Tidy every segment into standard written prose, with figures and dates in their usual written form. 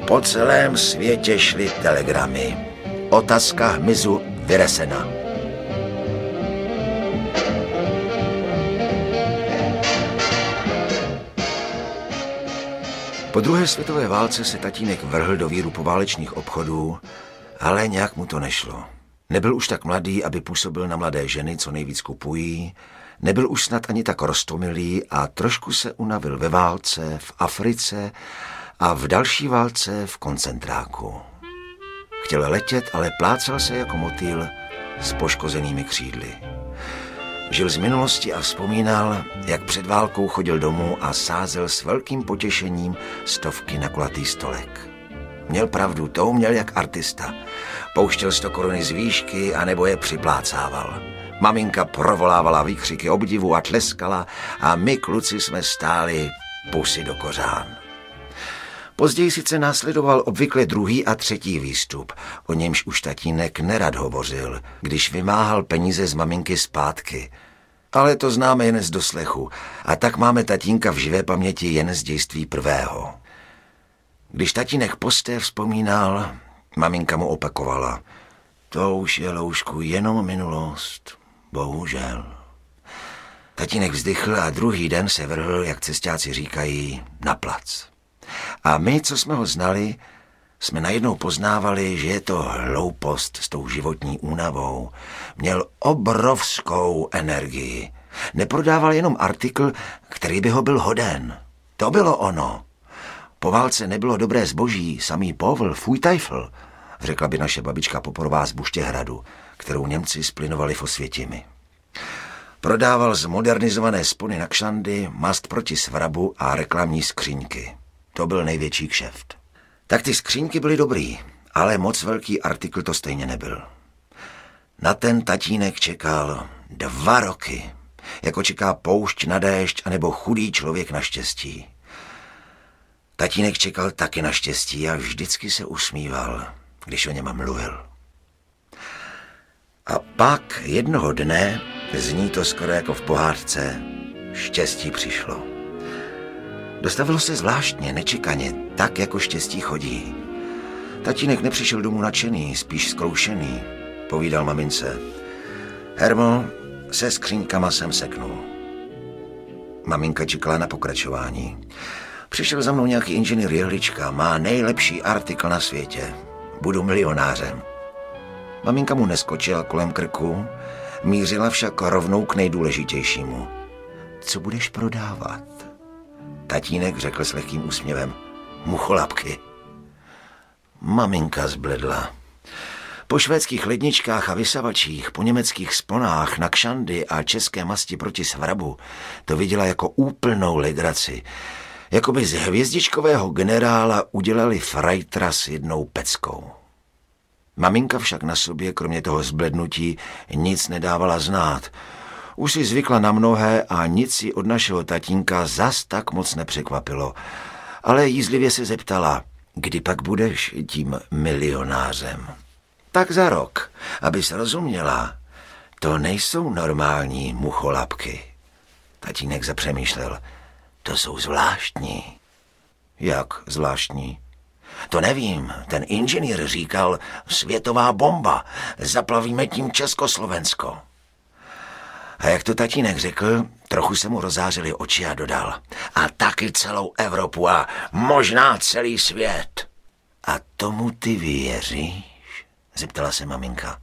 Po celém světě šly telegramy. Otázka hmyzu vyresena. Po druhé světové válce se tatínek vrhl do víru poválečných obchodů, ale nějak mu to nešlo. Nebyl už tak mladý, aby působil na mladé ženy, co nejvíc kupují, nebyl už snad ani tak roztomilý a trošku se unavil ve válce, v Africe a v další válce v koncentráku. Chtěl letět, ale plácal se jako motýl s poškozenými křídly. Žil z minulosti a vzpomínal, jak před válkou chodil domů a sázel s velkým potěšením stovky na kulatý stolek. Měl pravdu, to uměl jak artista. Pouštěl 100 koruny z výšky anebo je připlácával. Maminka provolávala výkřiky obdivu a tleskala a my kluci jsme stáli pusy do kořán. Později sice následoval obvykle druhý a třetí výstup, o němž už tatínek nerad hovořil, když vymáhal peníze z maminky zpátky. Ale to známe jen z doslechu a tak máme tatínka v živé paměti jen z dějství prvého. Když tatínek posté vzpomínal, maminka mu opakovala: to už je, Loušku, jenom minulost, bohužel. Tatínek vzdychl a druhý den se vrhl, jak cestáci říkají, na plac. A my, co jsme ho znali, jsme najednou poznávali, že je to hloupost s tou životní únavou. Měl obrovskou energii. Neprodával jenom artikl, který by ho byl hoden. To bylo ono. Po válce nebylo dobré zboží, samý povl, fuj tajfl, řekla by naše babička Poporová z Buštěhradu, kterou Němci splinovali v Osvětimi. Prodával zmodernizované spony na kšandy, mast proti svrabu a reklamní skříňky. To byl největší kšeft. Tak ty skříňky byly dobrý, ale moc velký artikl to stejně nebyl. Na ten tatínek čekal 2 roky, jako čeká poušť na déšť anebo chudý člověk na štěstí. Tatínek čekal taky na štěstí a vždycky se usmíval, když o něm mluvil. A pak jednoho dne, zní to skoro jako v pohádce, štěstí přišlo. Dostavilo se zvláštně, nečekaně, tak jako štěstí chodí. Tatínek nepřišel domů nadšený, spíš zkroušený. Povídal mamince: Hermo, se skříňkama jsem seknul. Maminka čekala na pokračování. Přišel za mnou nějaký inženýr Jehlička, má nejlepší artikl na světě. Budu milionářem. Maminka mu neskočila kolem krku, mířila však rovnou k nejdůležitějšímu. Co budeš prodávat? Tatínek řekl s lehkým úsměvem: mucholapky. Maminka zbledla. Po švédských ledničkách a vysavačích, po německých sponách na kšandy a české masti proti svrabu to viděla jako úplnou legraci. Jakoby z hvězdičkového generála udělali frajtra s jednou peckou. Maminka však na sobě, kromě toho zblednutí, nic nedávala znát. Už si zvykla na mnohé a nic si od našeho tatínka zas tak moc nepřekvapilo. Ale jízlivě se zeptala: kdy pak budeš tím milionářem? Tak za rok, abys rozuměla, to nejsou normální mucholapky. Tatínek zapřemýšlel: to jsou zvláštní. Jak zvláštní? To nevím, ten inženýr říkal: světová bomba, zaplavíme tím Československo. A jak to tatínek řekl, trochu se mu rozářily oči a dodal: a taky celou Evropu a možná celý svět. A tomu ty věříš? Zeptala se maminka.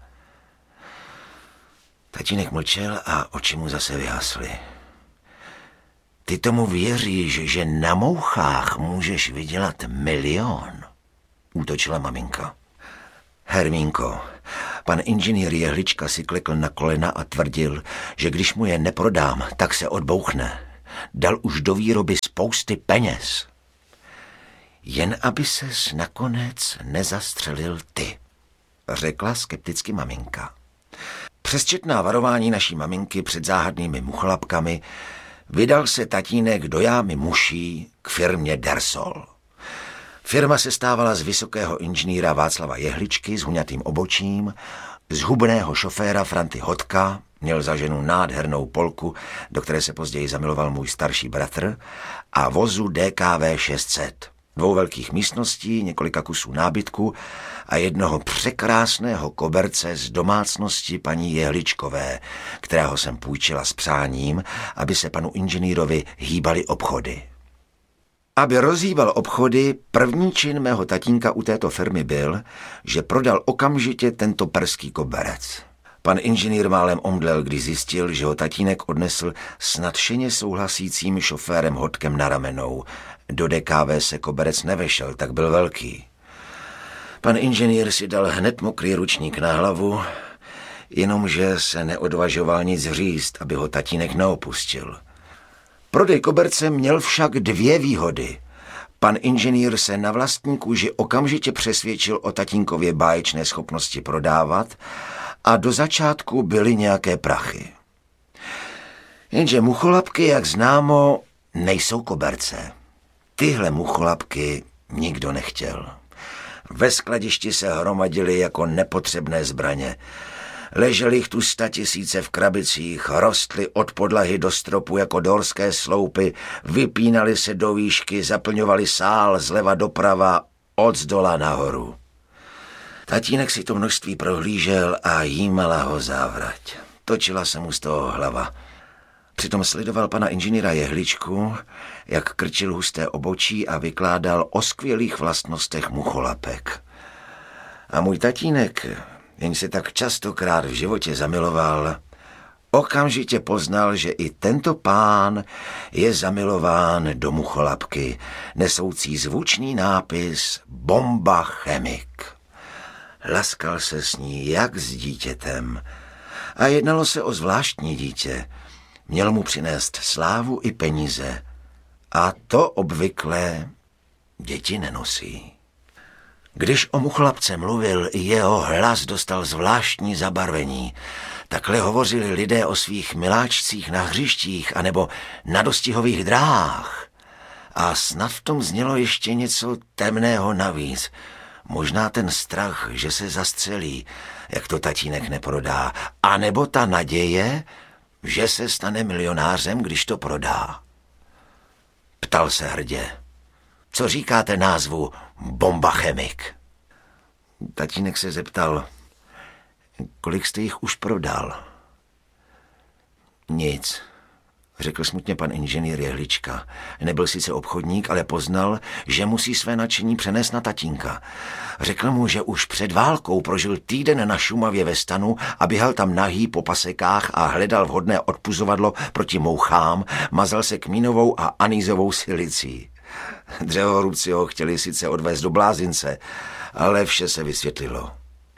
Tatínek mlčel a oči mu zase vyhasly. Ty tomu věříš, že na mouchách můžeš vydělat 1 000 000? Útočila maminka. Hermínko, pan inženýr Jehlička si klekl na kolena a tvrdil, že když mu je neprodám, tak se odbouchne. Dal už do výroby spousty peněz. Jen aby ses nakonec nezastřelil ty, řekla skepticky maminka. Přes četná varování naší maminky před záhadnými muchlapkami vydal se tatínek do jámy muší k firmě Dersol. Firma se stávala z vysokého inženýra Václava Jehličky s huňatým obočím, z hubného šoféra Franty Hotka, měl za ženu nádhernou Polku, do které se později zamiloval můj starší bratr, a vozu DKV 600. 2 velkých místností, několika kusů nábytku a jednoho překrásného koberce z domácnosti paní Jehličkové, kterého jsem půjčila s přáním, aby se panu inženýrovi hýbaly obchody. Aby rozhýbal obchody, první čin mého tatínka u této firmy byl, že prodal okamžitě tento perský koberec. Pan inženýr málem omdlel, když zjistil, že ho tatínek odnesl s nadšeně souhlasícím šoférem Hodkem na ramenou. Do DKV se koberec nevešel, tak byl velký. Pan inženýr si dal hned mokrý ručník na hlavu, jenomže se neodvažoval nic říct, aby ho tatínek neopustil. Prodej koberce měl však 2 výhody. Pan inženýr se na vlastní kůži okamžitě přesvědčil o tatínkově báječné schopnosti prodávat a do začátku byly nějaké prachy. Jenže mucholapky, jak známo, nejsou koberce. Tyhle mucholapky nikdo nechtěl. Ve skladišti se hromadily jako nepotřebné zbraně. Ležely jich tu 100 000 v krabicích, rostly od podlahy do stropu jako dorské sloupy, vypínaly se do výšky, zaplňovaly sál zleva doprava, odzdola nahoru. Tatínek si to množství prohlížel a jímala ho závrať. Točila se mu z toho hlava. Přitom sledoval pana inženýra Jehličku, jak krčil husté obočí a vykládal o skvělých vlastnostech mucholapek. A můj tatínek, jen se tak častokrát v životě zamiloval, okamžitě poznal, že i tento pán je zamilován do mucholapky, nesoucí zvučný nápis Bomba Chemik. Laskal se s ní jak s dítětem a jednalo se o zvláštní dítě. Měl mu přinést slávu i peníze a to obvykle děti nenosí. Když o muchlapce mluvil, jeho hlas dostal zvláštní zabarvení. Takhle hovořili lidé o svých miláčcích na hřištích anebo na dostihových dráhách. A snad v tom znělo ještě něco temného navíc. Možná ten strach, že se zastřelí, jak to tatínek neprodá, anebo ta naděje, že se stane milionářem, když to prodá. Ptal se hrdě. Co říkáte názvu Bomba Chemik? Tatínek se zeptal, kolik jste jich už prodal? Nic, řekl smutně pan inženýr Jehlička. Nebyl sice obchodník, ale poznal, že musí své nadšení přenést na tatínka. Řekl mu, že už před válkou prožil týden na Šumavě ve stanu a běhal tam nahý po pasekách a hledal vhodné odpuzovadlo proti mouchám, mazal se kmínovou a anýzovou silicí. Dřevorubci ho chtěli sice odvést do blázince, ale vše se vysvětlilo.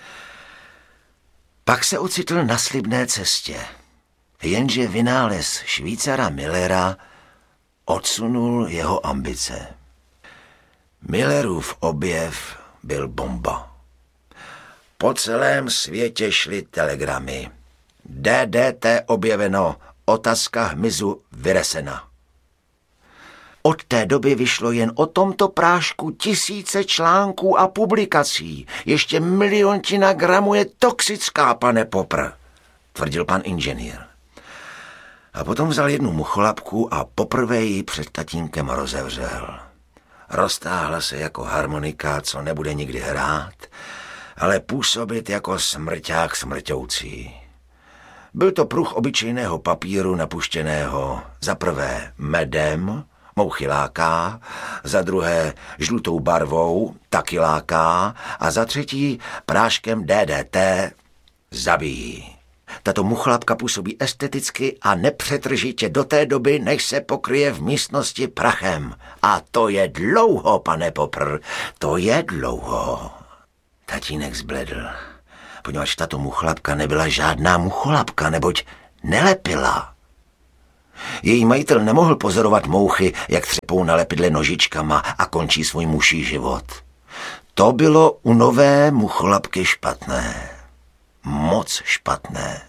Pak se ocitl na slibné cestě, jenže vynález Švýcara Millera odsunul jeho ambice. Millerův objev byl bomba. Po celém světě šly telegramy. DDT objeveno, otázka hmyzu vyresena. Od té doby vyšlo jen o tomto prášku 1000 článků a publikací. Ještě miliontina gramů je toxická, pane Popr, tvrdil pan inženýr. A potom vzal jednu mucholapku a poprvé ji před tatínkem rozevřel. Roztáhla se jako harmonika, co nebude nikdy hrát, ale působit jako smrťák smrťoucí. Byl to pruh obyčejného papíru napuštěného za prvé medem, mouchy láká, za druhé žlutou barvou, taky láká a za třetí práškem DDT zabíjí. Tato muchlapka působí esteticky a nepřetržitě do té doby, než se pokryje v místnosti prachem. A to je dlouho, pane Popr, to je dlouho. Tatínek zbledl, poněvadž tato muchlapka nebyla žádná mucholapka, neboť nelepila. Její majitel nemohl pozorovat mouchy, jak třepou na lepidle nožičkama a končí svůj mužší život. To bylo u nové mucholapky špatné. Moc špatné.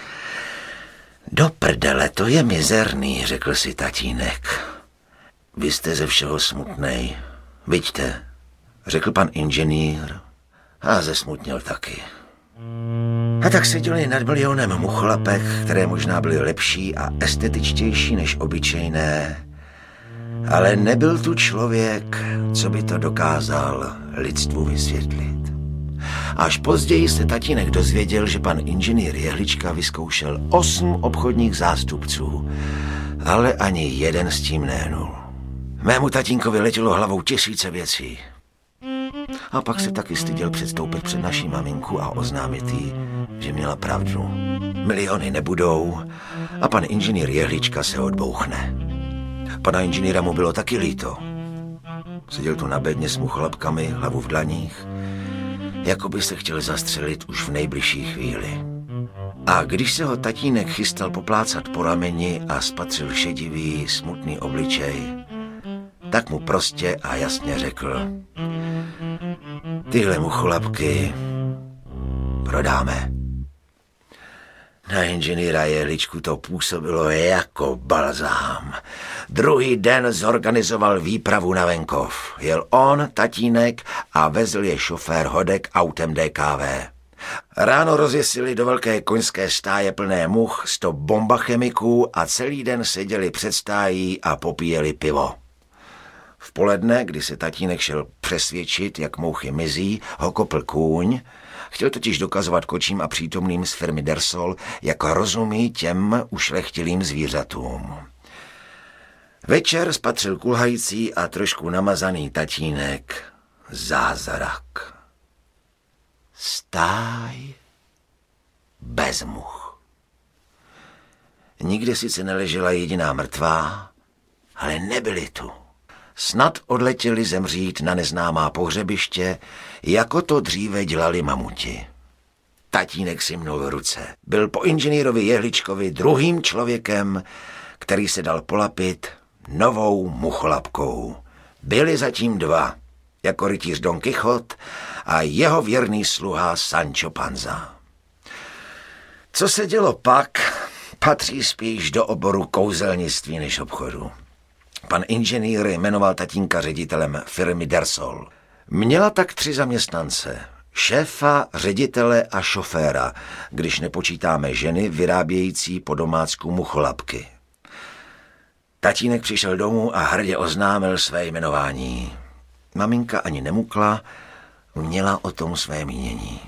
Do prdele, to je mizerný, řekl si tatínek. Vy jste ze všeho smutnej. Vidíte, řekl pan inženýr a zesmutnil taky. A tak seděli nad milionem mucholapek, které možná byly lepší a estetičtější než obyčejné. Ale nebyl tu člověk, co by to dokázal lidstvu vysvětlit. Až později se tatínek dozvěděl, že pan inženýr Jehlička vyzkoušel 8 obchodních zástupců, ale ani jeden s tím nehnul. Mému tatínkovi letělo hlavou tisíce věcí. A pak se taky styděl předstoupit před naší maminku a oznámit jí, že měla pravdu. Miliony nebudou a pan inženýr Jehlička se odbouchne. Pana inženýra mu bylo taky líto. Seděl tu na bedně s mucholapkami, hlavu v dlaních, jako by se chtěl zastřelit už v nejbližší chvíli. A když se ho tatínek chystal poplácat po rameni a spatřil šedivý, smutný obličej, tak mu prostě a jasně řekl: tyhle mucholapky prodáme. Na inženýra Jehličku to působilo jako balzám. Druhý den zorganizoval výpravu na venkov. Jel on, tatínek a vezl je šofér Hodek autem DKV. Ráno rozjesili do velké koňské stáje plné much 100 bombachemiků a celý den seděli před stájí a popíjeli pivo. V poledne, kdy se tatínek šel přesvědčit, jak mouchy mizí, ho kopl kůň. Chtěl totiž dokazovat kočím a přítomným z firmy Dersol, jak rozumí těm ušlechtilým zvířatům. Večer spatřil kulhající a trošku namazaný tatínek zázrak. Stáj bez much. Nikde sice neležela jediná mrtvá, ale nebyly tu. Snad odletěli zemřít na neznámá pohřebiště, jako to dříve dělali mamuti. Tatínek si mnul ruce. Byl po inženýrovi Jehličkovi druhým člověkem, který se dal polapit novou mucholapkou. Byli zatím 2, jako rytíř Don Quixote a jeho věrný sluha Sancho Panza. Co se dělo pak, patří spíš do oboru kouzelnictví než obchodu. Pan inženýr jmenoval tatínka ředitelem firmy Dersol. Měla tak 3 zaměstnance. Šéfa, ředitele a šoféra, když nepočítáme ženy vyrábějící po domácku mucholapky. Tatínek přišel domů a hrdě oznámil své jmenování. Maminka ani nemukla, měla o tom své mínění.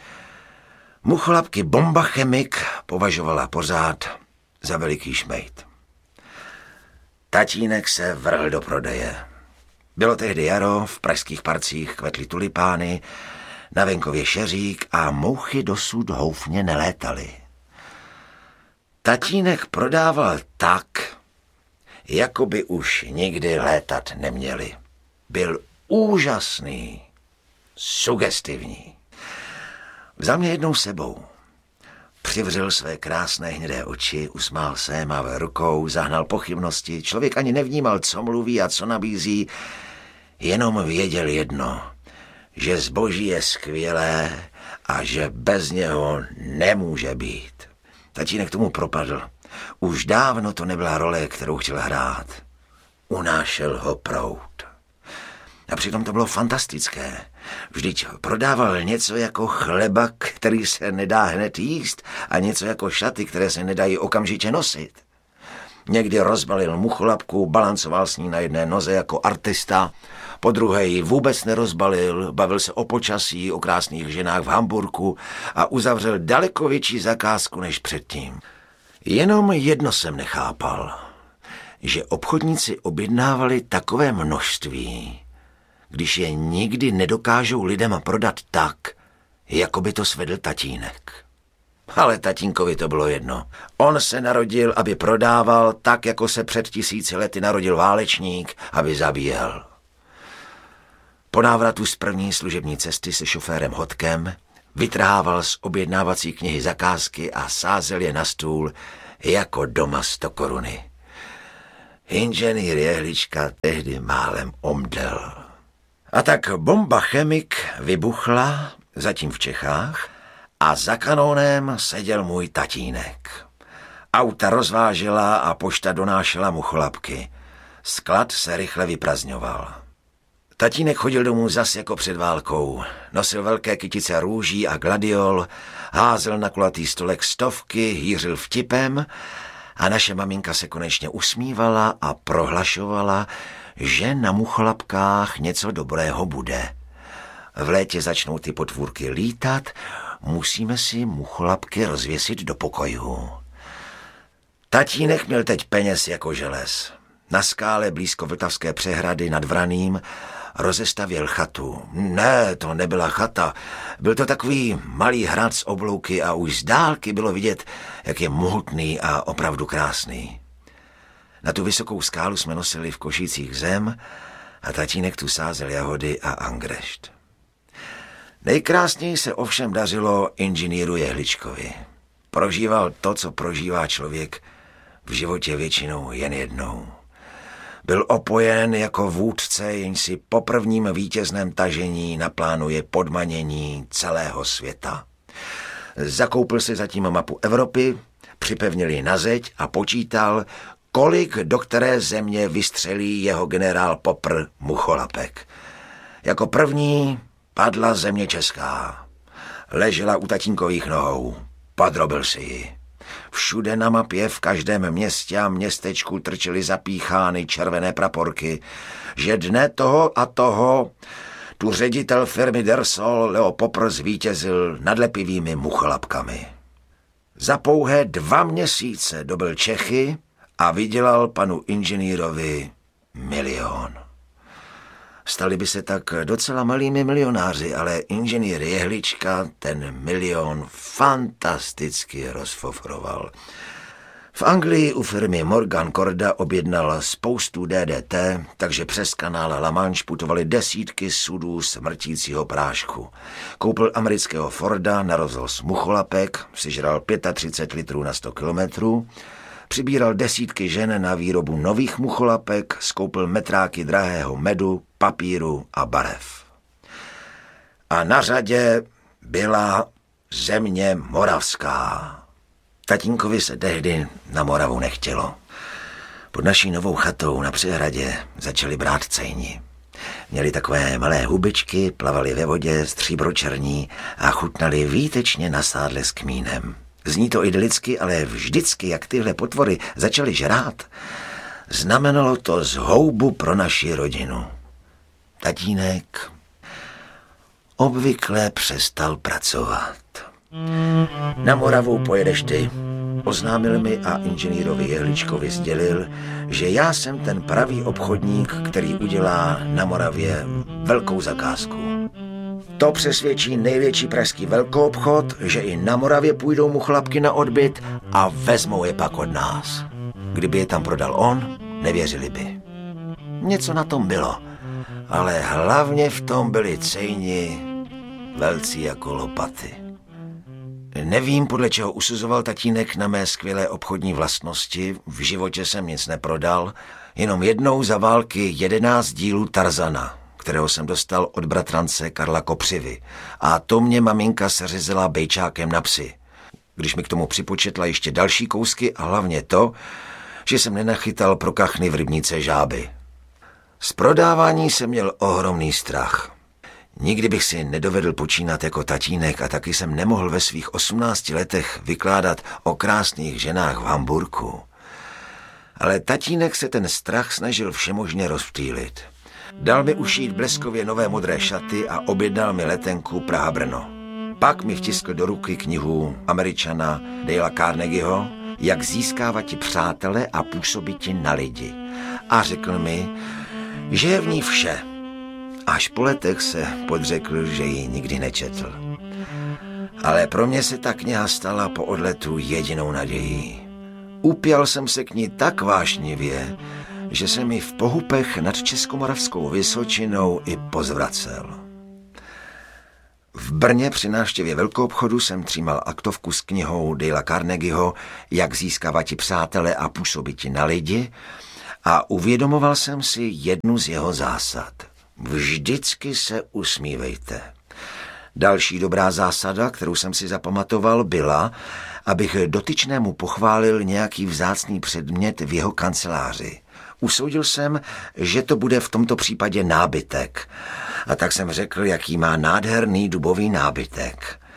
Mucholapky Bombachemik považovala pořád za veliký šmejd. Tatínek se vrhl do prodeje. Bylo tehdy jaro, v pražských parcích kvetly tulipány, na venkově šeřík a mouchy dosud houfně nelétaly. Tatínek prodával tak, jako by už nikdy létat neměli. Byl úžasný, sugestivní. Vzal mě jednou sebou. Přivřel své krásné hnědé oči, usmál se, mával rukou, zahnal pochybnosti. Člověk ani nevnímal, co mluví a co nabízí, jenom věděl jedno, že zboží je skvělé a že bez něho nemůže být. Tatínek tomu propadl. Už dávno to nebyla role, kterou chtěl hrát. Unášel ho proud. A přitom to bylo fantastické. Vždyť prodával něco jako chleba, který se nedá hned jíst, a něco jako šaty, které se nedají okamžitě nosit. Někdy rozbalil mucholapku, balancoval s ní na jedné noze jako artista, po druhé ji vůbec nerozbalil, bavil se o počasí, o krásných ženách v Hamburku a uzavřel daleko větší zakázku než předtím. Jenom jedno jsem nechápal, že obchodníci objednávali takové množství, když je nikdy nedokážou lidem prodat tak, jako by to svedl tatínek. Ale tatínkovi to bylo jedno. On se narodil, aby prodával, tak, jako se před 1000 lety narodil válečník, aby zabíjel. Po návratu z první služební cesty se šoférem Hodkem vytrhával z objednávací knihy zakázky a sázel je na stůl jako doma 100 koruny. Inženýr Jehlička tehdy málem omdlel. A tak Bombachemik vybuchla, zatím v Čechách, a za kanónem seděl můj tatínek. Auta rozvážela a pošta donášela mucholapky. Sklad se rychle vyprazňoval. Tatínek chodil domů zas jako před válkou. Nosil velké kytice růží a gladiol, házel na kulatý stolek stovky, hýřil vtipem A naše maminka se konečně usmívala a prohlašovala, že na mucholapkách něco dobrého bude. V létě začnou ty potvůrky lítat, musíme si mucholapky rozvěsit do pokojů. Tatínek měl teď peněz jako želez. Na skále blízko Vltavské přehrady nad Vraným rozestavěl chatu. Ne, to nebyla chata. Byl to takový malý hrad z oblouky a už z dálky bylo vidět, jak je mohutný a opravdu krásný. Na tu vysokou skálu jsme nosili v košících zem a tatínek tu sázel jahody a angrešt. Nejkrásněji se ovšem dařilo inženýru Jehličkovi. Prožíval to, co prožívá člověk v životě většinou jen jednou. Byl opojen jako vůdce, jenž si po prvním vítězném tažení naplánuje podmanění celého světa. Zakoupil si zatím mapu Evropy, připevnil ji na zeď a počítal, kolik do které země vystřelí jeho generál Popr mucholapek. Jako první padla země česká. Ležela u tatínkových nohou. Podrobil si ji. Všude na mapě, v každém městě a městečku trčely zapíchány červené praporky, že dne toho a toho tu ředitel firmy Dersol Leo Popr zvítězil nad lepivými mucholapkami. Za pouhé 2 měsíce dobyl Čechy a vydělal panu inženýrovi 1 000 000. Stali by se tak docela malými milionáři, ale inženýr Jehlička ten 1 000 000 fantasticky rozfofroval. V Anglii u firmy Morgan Corda objednal spoustu DDT, takže přes kanál La Manche putovaly desítky sudů smrtícího prášku. Koupil amerického Forda na rozvoz mucholapek, sežral 35 litrů na 100 kilometrů, přibíral desítky žen na výrobu nových mucholapek, skoupil metráky drahého medu, papíru a barev. A na řadě byla země moravská. Tatínkovi se tehdy na Moravu nechtělo. Pod naší novou chatou na přehradě začali brát cejni. Měli takové malé hubičky, plavali ve vodě, stříbročerní a chutnali výtečně na sádle s kmínem. Zní to idylicky, ale vždycky, jak tyhle potvory začaly žrát, znamenalo to zhoubu pro naši rodinu. Tatínek obvykle přestal pracovat. Na Moravu pojedeš ty, oznámil mi a inženýrovi Jehličkovi sdělil, že já jsem ten pravý obchodník, který udělá na Moravě velkou zakázku. To přesvědčí největší pražský velkoobchod, že i na Moravě půjdou mucholapky na odbyt a vezmou je pak od nás. Kdyby je tam prodal on, nevěřili by. Něco na tom bylo, ale hlavně v tom byli cejni velcí jako lopaty. Nevím, podle čeho usuzoval tatínek na mé skvělé obchodní vlastnosti, v životě jsem nic neprodal, jenom jednou za války 11 dílů Tarzana, kterého jsem dostal od bratrance Karla Kopřivy, a to mě maminka seřezila bejčákem na psy. Když mi k tomu připočetla ještě další kousky a hlavně to, že jsem nenachytal pro kachny v rybníce žáby. Z prodávání jsem měl ohromný strach. Nikdy bych si nedovedl počínat jako tatínek a taky jsem nemohl ve svých 18 letech vykládat o krásných ženách v Hamburku. Ale tatínek se ten strach snažil všemožně rozptýlit. Dal mi ušít bleskově nové modré šaty a objednal mi letenku Praha-Brno. Pak mi vtiskl do ruky knihu Američana Dale'a Carnegieho Jak získávat přátele a působit na lidi. A řekl mi, že je v ní vše. Až po letech se podřekl, že ji nikdy nečetl. Ale pro mě se ta kniha stala po odletu jedinou nadějí. Upěl jsem se k ní tak vášnivě, že se mi v pohupech nad Českomoravskou Vysočinou i pozvracel. V Brně při návštěvě velkoobchodu jsem třímal aktovku s knihou Dale'a Carnegieho Jak získávat přátele a působit na lidi a uvědomoval jsem si jednu z jeho zásad. Vždycky se usmívejte. Další dobrá zásada, kterou jsem si zapamatoval, byla, abych dotyčnému pochválil nějaký vzácný předmět v jeho kanceláři. Usoudil jsem, že to bude v tomto případě nábytek. A tak jsem řekl, jaký má nádherný dubový nábytek.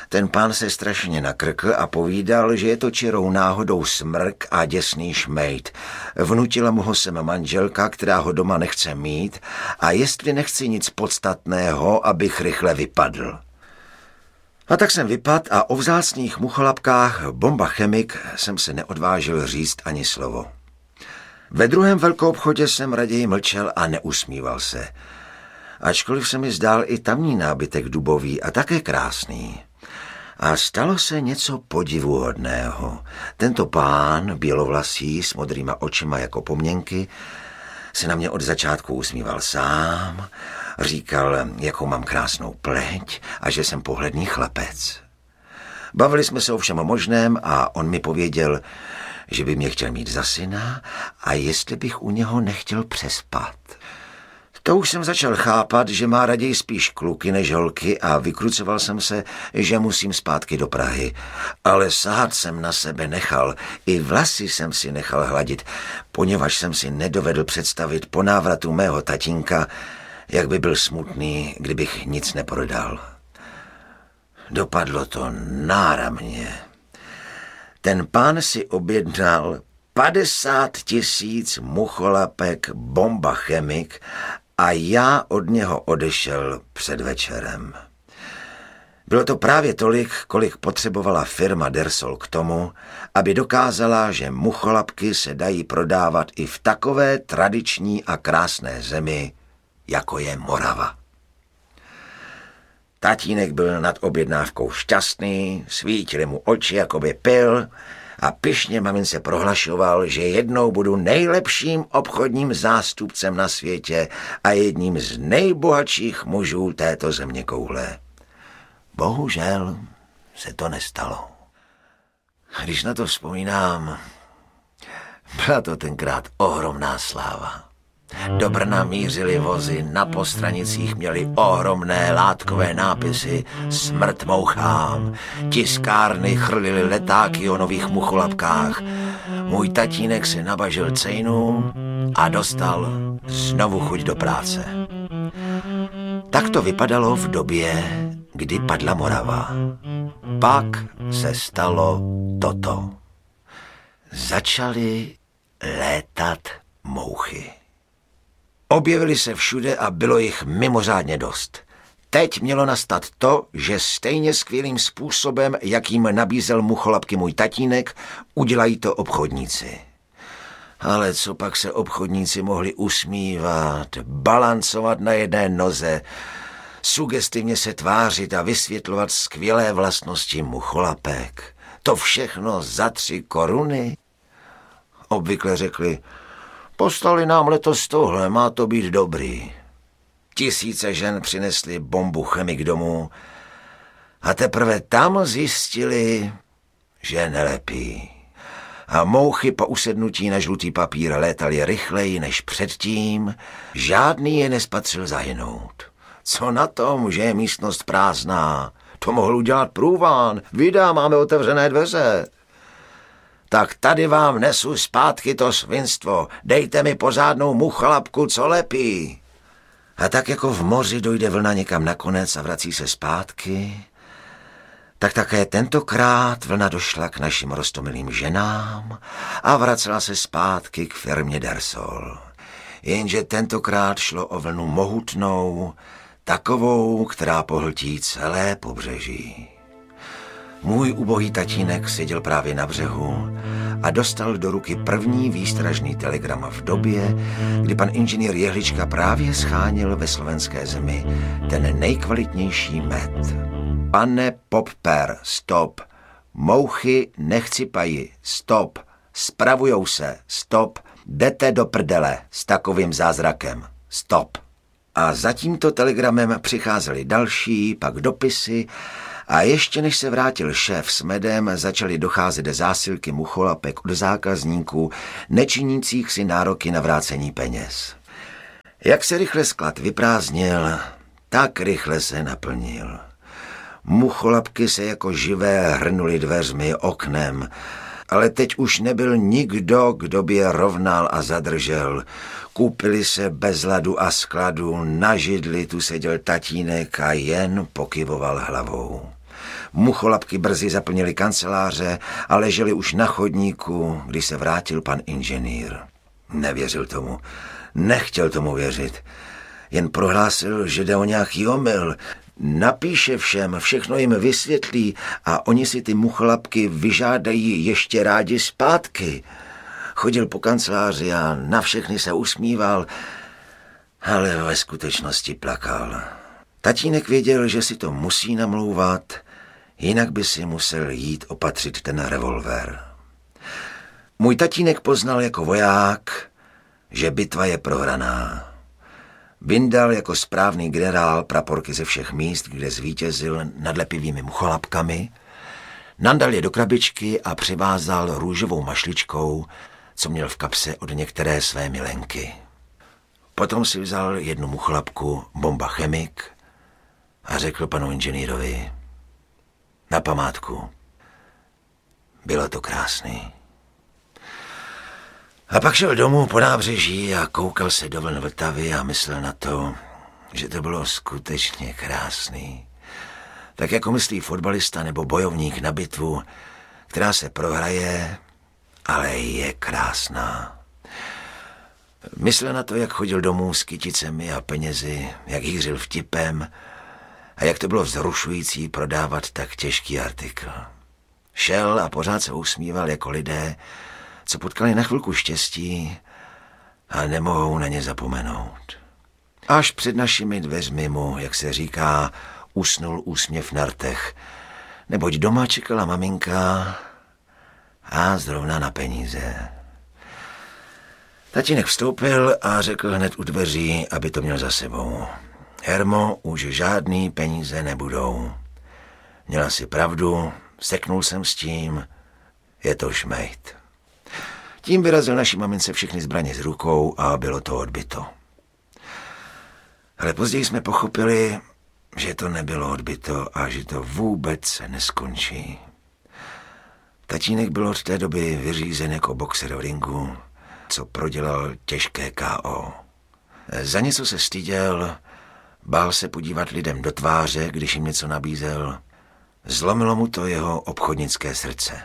Ten pán se strašně nakrkl a povídal, že je to čirou náhodou smrk a děsný šmejd. Vnutila mu ho sem manželka, která ho doma nechce mít, a jestli nechci nic podstatného, abych rychle vypadl. A tak jsem vypadl a o vzácných mucholapkách Bomba Chemik jsem se neodvážil říct ani slovo. Ve druhém velkoobchodě jsem raději mlčel a neusmíval se. Ačkoliv se mi zdál i tamní nábytek dubový a také krásný. A stalo se něco podivuhodného. Tento pán, bělovlasý, s modrýma očima jako poměnky, se na mě od začátku usmíval sám, říkal, jakou mám krásnou pleť a že jsem pohledný chlapec. Bavili jsme se o všem možném a on mi pověděl, že by mě chtěl mít za syna a jestli bych u něho nechtěl přespat. To už jsem začal chápat, že má raději spíš kluky než holky a vykrucoval jsem se, že musím zpátky do Prahy. Ale sahat jsem na sebe nechal, i vlasy jsem si nechal hladit, poněvadž jsem si nedovedl představit po návratu mého tatínka, jak by byl smutný, kdybych nic neprodal. Dopadlo to náramně. Ten pán si objednal 50 000 mucholapek Bomba Chemik a já od něho odešel před večerem. Bylo to právě tolik, kolik potřebovala firma Dersol k tomu, aby dokázala, že mucholapky se dají prodávat i v takové tradiční a krásné zemi, jako je Morava. Tatínek byl nad objednávkou šťastný, svítily mu oči, jako by pil, a pyšně mamince prohlašoval, že jednou budu nejlepším obchodním zástupcem na světě a jedním z nejbohatších mužů této zeměkoule. Bohužel se to nestalo. Když na to vzpomínám, byla to tenkrát ohromná sláva. Do Brna mířily vozy, na postranicích měly ohromné látkové nápisy Smrt mouchám, tiskárny chrlily letáky o nových mucholapkách. Můj tatínek si nabažil cejnu a dostal znovu chuť do práce. Tak to vypadalo v době, kdy padla Morava. Pak se stalo toto. Začaly létat mouchy. Objevili se všude a bylo jich mimořádně dost. Teď mělo nastat to, že stejně skvělým způsobem, jakým nabízel mucholapky můj tatínek, udělají to obchodníci. Ale co pak se obchodníci mohli usmívat, balancovat na jedné noze, sugestivně se tvářit a vysvětlovat skvělé vlastnosti mucholapek. To všechno za 3 koruny? Obvykle řekli, poslali nám letos tohle, má to být dobrý. Tisíce žen přinesly Bombu Chemik domů a teprve tam zjistili, že nelepí. A mouchy po usednutí na žlutý papír létaly rychleji než předtím, žádný je nespatřil zahynout. Co na tom, že je místnost prázdná? To mohl udělat průván, vydá, máme otevřené dveře. Tak tady vám nesu zpátky to svinstvo, dejte mi pořádnou mucholapku, co lepí. A tak jako v moři dojde vlna někam nakonec a vrací se zpátky, tak také tentokrát vlna došla k našim roztomilým ženám a vracela se zpátky k firmě Dersol. Jenže tentokrát šlo o vlnu mohutnou, takovou, která pohltí celé pobřeží. Můj ubohý tatínek seděl právě na břehu a dostal do ruky první výstražný telegram v době, kdy pan inženýr Jehlička právě scháněl ve slovenské zemi ten nejkvalitnější med. Pane Popper, stop. Mouchy nechcipají, stop. Spravujou se, stop. Jdete do prdele s takovým zázrakem, stop. A za tímto telegramem přicházely další, pak dopisy, a ještě než se vrátil šéf s medem, začaly docházet zásilky mucholapek od zákazníků, nečinících si nároky na vrácení peněz. Jak se rychle sklad vyprázdnil, tak rychle se naplnil. Mucholapky se jako živé hrnuly dveřmi, oknem, ale teď už nebyl nikdo, kdo by je rovnal a zadržel. Koupili se bez ladu a skladu, na židli tu seděl tatínek a jen pokyvoval hlavou. Mucholapky brzy zaplnily kanceláře a ležely už na chodníku, když se vrátil pan inženýr. Nevěřil tomu, nechtěl tomu věřit. Jen prohlásil, že jde o nějaký omyl. Napíše všem, všechno jim vysvětlí a oni si ty mucholapky vyžádají ještě rádi zpátky. Chodil po kanceláři a na všechny se usmíval, ale ve skutečnosti plakal. Tatínek věděl, že si to musí namlouvat, jinak by si musel jít opatřit ten revolver. Můj tatínek poznal jako voják, že bitva je prohraná. Vyndal jako správný generál praporky ze všech míst, kde zvítězil nad lepivými mucholapkami, nandal je do krabičky a přivázal růžovou mašličkou, co měl v kapse od některé své milenky. Potom si vzal jednu mucholapku Bomba Chemik a řekl panu inženýrovi: na památku. Bylo to krásný. A pak šel domů po nábřeží a koukal se do vln Vltavy a myslel na to, že to bylo skutečně krásný. Tak jako myslí fotbalista nebo bojovník na bitvu, která se prohraje, ale je krásná. Myslel na to, jak chodil domů s kyticemi a penězi, jak hýřil vtipem a jak to bylo vzrušující prodávat tak těžký artikl. Šel a pořád se usmíval jako lidé, co potkali na chvilku štěstí a nemohou na ně zapomenout. Až před našimi dveřmi mu, jak se říká, usnul úsměv na rtech, neboť doma čekala maminka a zrovna na peníze. Tatínek vstoupil a řekl hned u dveří, aby to měl za sebou. Hermo, už žádný peníze nebudou. Měla si pravdu, seknul jsem s tím, je to šmejt. Tím vyrazil naší mamince všechny zbraně z rukou a bylo to odbyto. Ale později jsme pochopili, že to nebylo odbyto a že to vůbec se neskončí. Tatínek byl od té doby vyřízen jako boxer v ringu, co prodělal těžké KO. Za něco se styděl, bál se podívat lidem do tváře, když jim něco nabízel. Zlomilo mu to jeho obchodnické srdce.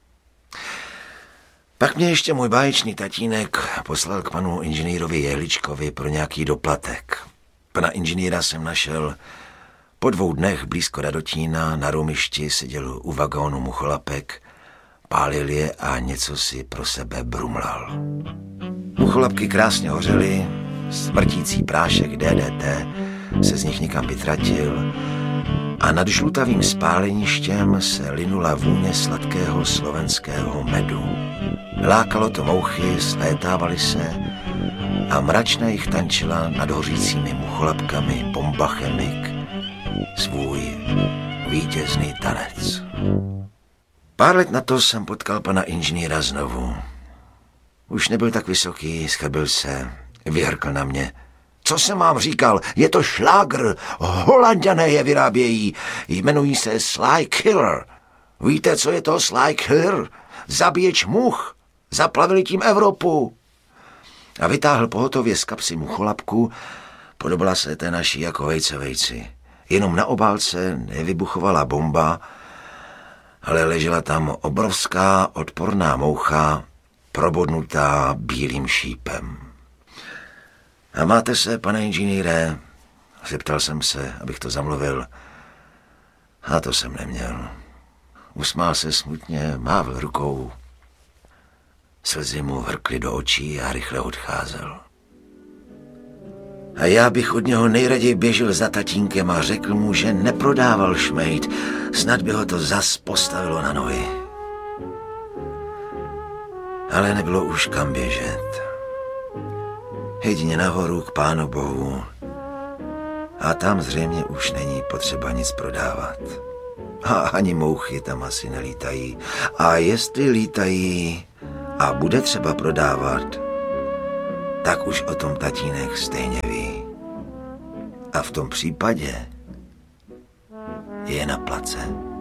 Pak mě ještě můj báječný tatínek poslal k panu inženýrovi Jehličkovi pro nějaký doplatek. Pana inženýra jsem našel po 2 dnech blízko Radotína, na rumišti seděl u vagónu mucholapek, pálil je a něco si pro sebe brumlal. Mucholapky krásně hořely, smrtící prášek DDT se z nich někam vytratil a nad žlutavým spáleništěm se linula vůně sladkého slovenského medu. Lákalo to mouchy, slétávaly se a mračna jich tančila nad hořícími mucholapkami Bomba Chemik svůj vítězný tanec. Pár let na to jsem potkal pana inženýra znovu. Už nebyl tak vysoký, schrbil se, vyhrkl na mě. Co jsem vám říkal, je to šlágr, Holanďané je vyrábějí, jmenují se Sly Killer. Víte, co je to Sly Killer? Zabíječ much, zaplavili tím Evropu. A vytáhl pohotově z kapsy mucholapku, podobala se té naší jako vejci. Jenom na obálce nevybuchovala bomba, ale ležela tam obrovská odporná moucha, probodnutá bílým šípem. A máte se, pane inženýre? Zeptal jsem se, abych to zamluvil. A to jsem neměl. Usmál se smutně, mávl rukou. Slzy mu vrkly do očí a rychle odcházel. A já bych od něho nejraději běžel za tatínkem a řekl mu, že neprodával šmejt, snad by ho to zas postavilo na nohy. Ale nebylo už kam běžet. Jedině nahoru k Pánu Bohu a tam zřejmě už není potřeba nic prodávat. A ani mouchy tam asi nelítají. A jestli lítají a bude třeba prodávat, tak už o tom tatínek stejně ví. A v tom případě je na place.